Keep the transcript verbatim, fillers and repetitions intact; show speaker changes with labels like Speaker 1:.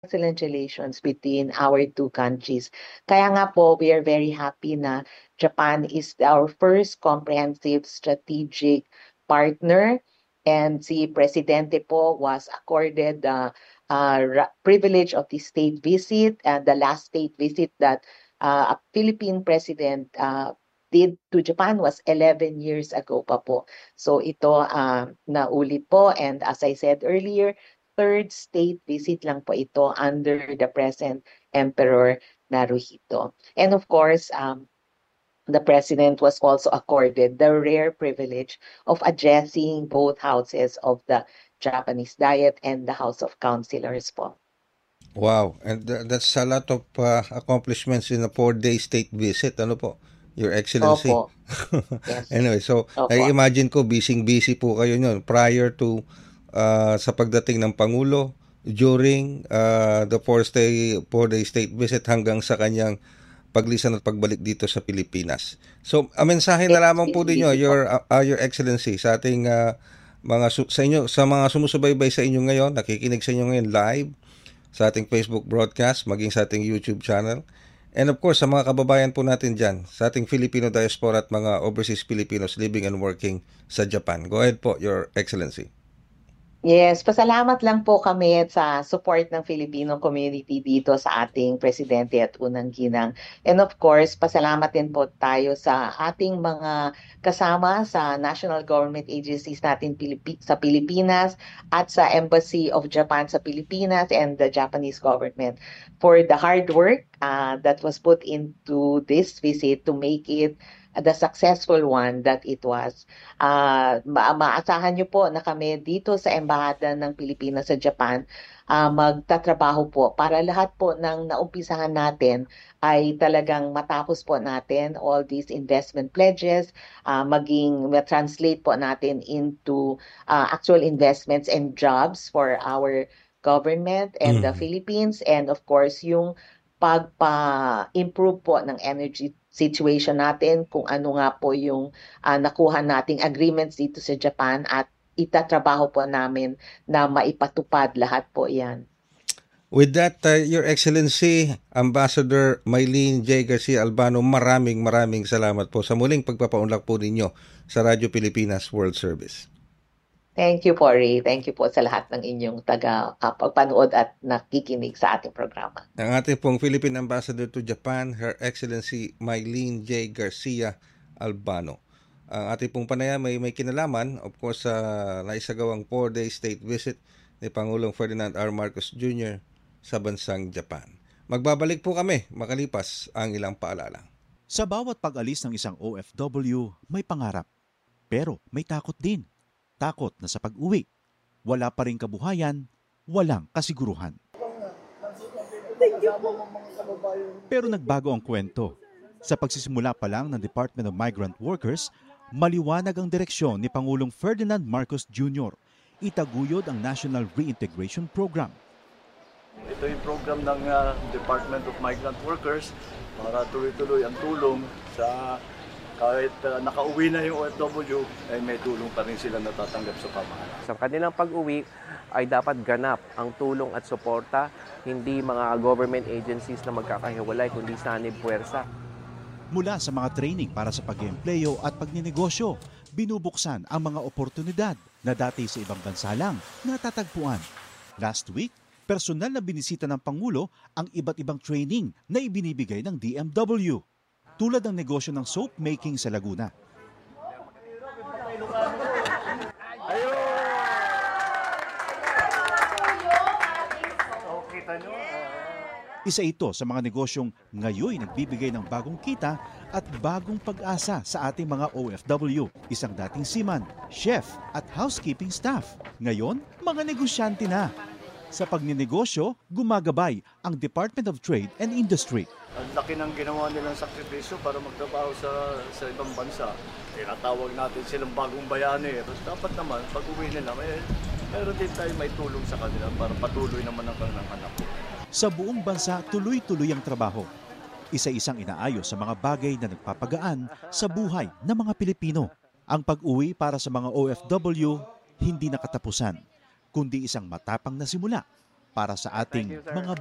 Speaker 1: excellent relations between our two countries. Kaya nga po, we are very happy na Japan is our first comprehensive strategic partner, and si Presidente po was accorded the uh, ra- privilege of the state visit, and the last state visit that uh, a Philippine president uh, did to Japan was eleven years ago pa po. So ito uh, naulit po, and as I said earlier, third state visit lang po ito under the present Emperor Naruhito. And of course, um, the president was also accorded the rare privilege of addressing both houses of the Japanese Diet and the House of Councilors po.
Speaker 2: Wow, and th- that's a lot of uh, accomplishments in a four-day state visit. Ano po, Your Excellency?
Speaker 1: Opo, yes.
Speaker 2: Anyway, so
Speaker 1: Opo.
Speaker 2: nai-imagine ko busy-busy po kayo nyon prior to uh, sa pagdating ng Pangulo, during uh, the four-day four-day state visit hanggang sa kanyang paglisan at pagbalik dito sa Pilipinas. So, ang mensahe na
Speaker 1: Yes,
Speaker 2: lamang po ninyo,
Speaker 1: busy-busy po.
Speaker 2: Your uh, uh, Your Excellency, sa ating uh, mga su- sa inyo sa mga sumusubaybay sa inyo ngayon, nakikinig sa inyo ngayon live sa ating Facebook broadcast, maging sa ating YouTube channel. And of course, sa mga kababayan po natin dyan, sa ating Filipino diaspora at mga overseas Filipinos living and working sa Japan. Go ahead po, Your Excellency.
Speaker 1: Yes, pasalamat lang po kami sa support ng Filipino community dito sa ating presidente at unang ginang. And of course, pasalamat din po tayo sa ating mga kasama sa national government agencies natin Pilipi- sa Pilipinas at sa Embassy of Japan sa Pilipinas and the Japanese government for the hard work uh, that was put into this visit to make it the successful one that it was. Uh, ma- maasahan niyo po na kami dito sa Embahada ng Pilipinas sa Japan uh, magtatrabaho po para lahat po ng naumpisahan natin ay talagang matapos po natin all these investment pledges, uh, maging ma-translate po natin into uh, actual investments and jobs for our government and the
Speaker 2: Mm.
Speaker 1: Philippines, and of course yung pagpa-improve po ng energy situation natin, kung ano nga po yung uh, nakuha nating agreements dito sa Japan, at itatrabaho po namin na maipatupad lahat po yan.
Speaker 2: With that, uh, Your Excellency, Ambassador Mylene J. Garcia Albano, maraming maraming salamat po sa muling pagpapaunlak po ninyo sa Radyo Pilipinas World Service.
Speaker 1: Thank you po, Ray. Thank you po sa lahat ng inyong taga-pagpanood at nakikinig sa ating programa.
Speaker 2: Ang ating pong Philippine Ambassador to Japan, Her Excellency Mylene J. Garcia Albano. Ang ating pong panayam may, may kinalaman, of course, sa uh, naisagawang four-day state visit ni Pangulong Ferdinand R. Marcos Junior sa bansang Japan. Magbabalik po kami makalipas ang ilang paalala.
Speaker 3: Sa bawat pag-alis ng isang O F W, may pangarap. Pero may takot din. Takot na sa pag-uwi. Wala pa ring kabuhayan, walang kasiguruhan. Pero nagbago ang kwento. Sa pagsisimula pa lang ng Department of Migrant Workers, maliwanag ang direksyon ni Pangulong Ferdinand Marcos Junior Itaguyod ang National Reintegration Program.
Speaker 4: Ito yung program ng uh, Department of Migrant Workers para tuloy-tuloy ang tulong sa kahit uh, nakauwi na yung O F W, ay may tulong pa rin sila natatanggap sa pamahalaan.
Speaker 5: Sa kanilang pag-uwi ay dapat ganap ang tulong at suporta, hindi mga government agencies na magkakahiwalay, kundi sanib puwersa.
Speaker 3: Mula sa mga training para sa pag-eempleyo at pagninegosyo, binubuksan ang mga oportunidad na dati sa ibang bansa lang natatagpuan. Last week, personal na binisita ng Pangulo ang iba't ibang training na ibinibigay ng D M W. Tulad ng negosyo ng soap making sa Laguna. Isa ito sa mga negosyong ngayon nagbibigay ng bagong kita at bagong pag-asa sa ating mga O F W. Isang dating seaman, chef at housekeeping staff. Ngayon, mga negosyante na. Sa pagninegosyo, gumagabay ang Department of Trade and Industry.
Speaker 4: Ang laki ng ginawa nilang sakripisyo para magtrabaho sa sa ibang bansa. Tinatawag natin silang bagong bayani. Tapos dapat naman, pag uwi nila, may, meron din tayo may tulong sa kanila para patuloy naman ang kanilang anak.
Speaker 3: Sa buong bansa, tuloy-tuloy ang trabaho. Isa-isang inaayos sa mga bagay na nagpapagaan sa buhay ng mga Pilipino. Ang pag-uwi para sa mga O F W, hindi nakatapusan, kundi isang matapang na simula para sa ating
Speaker 5: Thank you, sir.
Speaker 3: mga